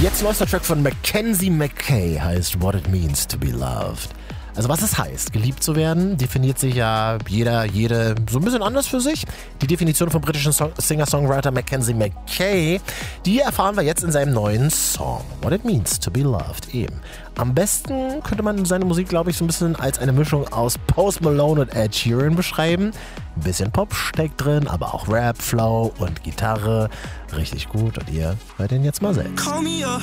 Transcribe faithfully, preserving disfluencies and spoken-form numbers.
Jetzt neuester Track von Mackenzie McKay heißt What It Means to Be Loved. Also was es heißt, geliebt zu werden, definiert sich ja jeder, jede so ein bisschen anders für sich. Die Definition vom britischen Song- Singer-Songwriter Mackenzie McKay, die erfahren wir jetzt in seinem neuen Song What It Means to Be Loved eben. Am besten könnte man seine Musik, glaube ich, so ein bisschen als eine Mischung aus Post Malone und Ed Sheeran beschreiben. Ein bisschen Pop steckt drin, aber auch Rap, Flow und Gitarre. Richtig gut und ihr hört ihn jetzt mal selbst. Call me up